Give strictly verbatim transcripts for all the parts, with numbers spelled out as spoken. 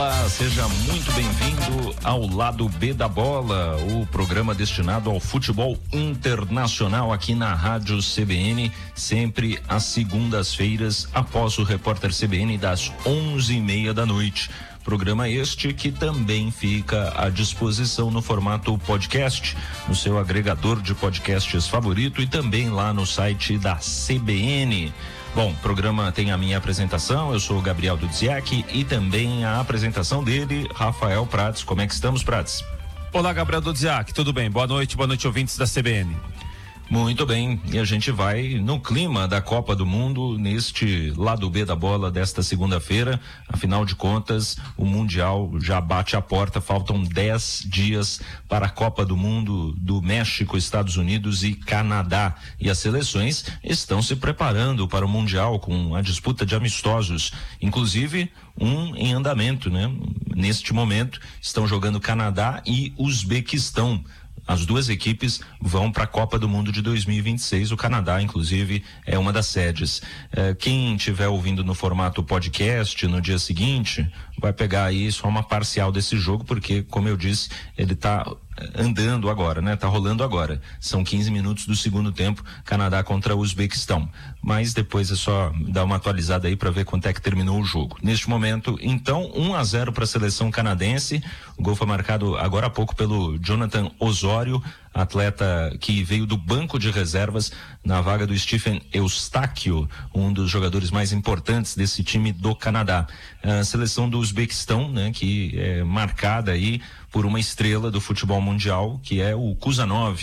Olá, seja muito bem-vindo ao Lado B da Bola, o programa destinado ao futebol internacional aqui na Rádio C B N, sempre às segundas-feiras, após o Repórter C B N das onze e meia da noite. Programa este que também fica à disposição no formato podcast, no seu agregador de podcasts favorito e também lá no site da C B N. Bom, o programa tem a minha apresentação, eu sou o Gabriel Dudziak e também a apresentação dele, Rafael Prats. Como é que estamos, Prats? Olá, Gabriel Dudziak, tudo bem? Boa noite, boa noite, ouvintes da C B N. Muito bem, e a gente vai no clima da Copa do Mundo, neste lado B da bola desta segunda-feira. Afinal de contas, o Mundial já bate a porta, faltam dez dias para a Copa do Mundo do México, Estados Unidos e Canadá. E as seleções estão se preparando para o Mundial com a disputa de amistosos, inclusive um em andamento, né? Neste momento estão jogando Canadá e Uzbequistão. As duas equipes vão para a Copa do Mundo de dois mil e vinte e seis. O Canadá, inclusive, é uma das sedes. É, quem estiver ouvindo no formato podcast no dia seguinte, vai pegar aí só uma parcial desse jogo, porque, como eu disse, ele está andando agora, né? Tá rolando agora. São quinze minutos do segundo tempo, Canadá contra o Uzbequistão. Mas depois é só dar uma atualizada aí para ver quanto é que terminou o jogo. Neste momento, então, um a zero para a seleção canadense. O gol foi marcado agora há pouco pelo Jonathan Osório, atleta que veio do banco de reservas na vaga do Stephen Eustáquio, um dos jogadores mais importantes desse time do Canadá. A seleção do Uzbequistão, né, que é marcada aí por uma estrela do futebol mundial, que é o Kuzanov,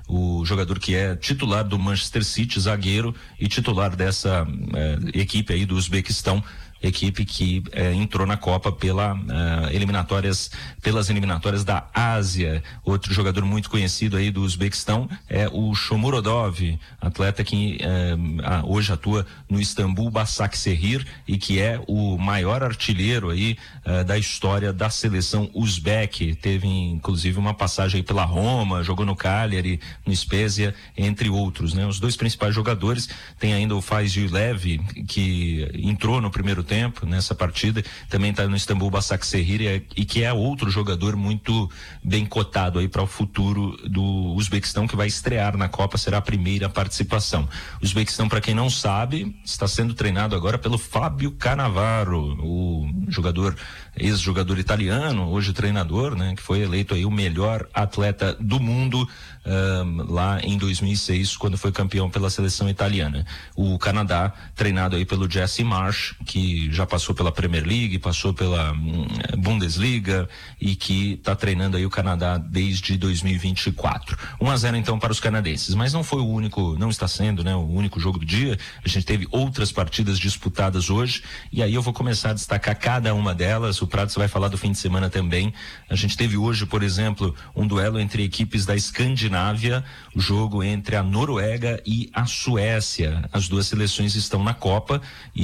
o jogador que é titular do Manchester City, zagueiro e titular dessa eh, equipe aí do Uzbequistão, equipe que eh, entrou na Copa pela, eh, eliminatórias, pelas eliminatórias da Ásia. Outro jogador muito conhecido aí do Uzbequistão é o Shomurodov, atleta que eh, hoje atua no Istambul Basaksehir e que é o maior artilheiro aí eh, da história da seleção uzbeque. Teve inclusive uma passagem aí pela Roma, jogou no Cagliari, no Spezia, entre outros, né? Os dois principais jogadores, tem ainda o Faizulev, que entrou no primeiro tempo tempo nessa partida, também está no Istambul Basaksehir e que é outro jogador muito bem cotado aí para o futuro do Uzbequistão, que vai estrear na Copa, será a primeira participação. O Uzbequistão, para quem não sabe, está sendo treinado agora pelo Fábio Cannavaro, o jogador, ex-jogador italiano, hoje treinador, né, que foi eleito aí o melhor atleta do mundo um, lá em dois mil e seis, quando foi campeão pela seleção italiana. O Canadá, treinado aí pelo Jesse Marsh, que já passou pela Premier League, passou pela hum, Bundesliga e que está treinando aí o Canadá desde dois mil e vinte e quatro. um a zero então para os canadenses, mas não foi o único, não está sendo, né, o único jogo do dia. A gente teve outras partidas disputadas hoje e aí eu vou começar a destacar cada uma delas. O Prats vai falar do fim de semana também. A gente teve hoje, por exemplo, um duelo entre equipes da Escandinávia, o jogo entre a Noruega e a Suécia. As duas seleções estão na Copa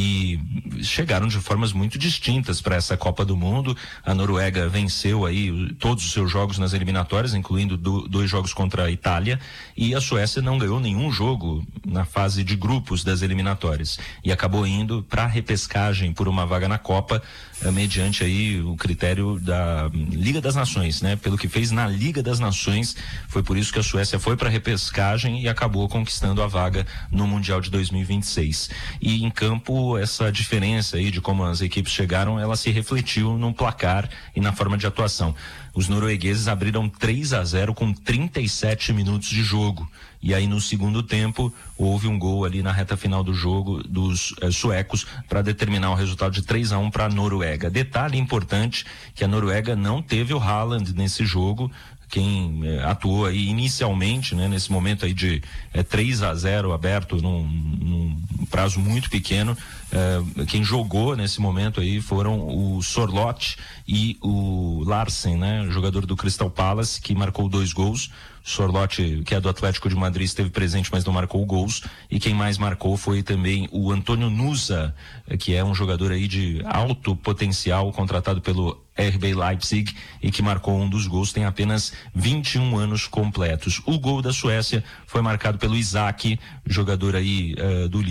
e chegaram de formas muito distintas para essa Copa do Mundo. A Noruega venceu aí todos os seus jogos nas eliminatórias, incluindo do, dois jogos contra a Itália, e a Suécia não ganhou nenhum jogo na fase de grupos das eliminatórias e acabou indo para a repescagem por uma vaga na Copa, eh, mediante aí o critério da Liga das Nações, né? Pelo que fez na Liga das Nações, foi por isso que a Suécia foi para a repescagem e acabou conquistando a vaga no Mundial de dois mil e vinte e seis. E em campo, essa diferença aí de como as equipes chegaram, ela se refletiu no placar e na forma de atuação. Os noruegueses abriram três a zero com trinta e sete minutos de jogo. E aí no segundo tempo houve um gol ali na reta final do jogo dos eh, suecos para determinar o resultado de três a um para a Noruega. Detalhe importante que a Noruega não teve o Haaland nesse jogo. Quem eh, atuou aí inicialmente, né, nesse momento aí de eh, três a zero aberto num, num prazo muito pequeno, eh, quem jogou nesse momento aí foram o Sorloth e o Larsen, né, jogador do Crystal Palace, que marcou dois gols. Sorloth, que é do Atlético de Madrid, esteve presente, mas não marcou gols. E quem mais marcou foi também o Antônio Nusa, que é um jogador aí de alto potencial, contratado pelo R B Leipzig e que marcou um dos gols, tem apenas vinte e um anos completos. O gol da Suécia foi marcado pelo Isaac, jogador aí uh, do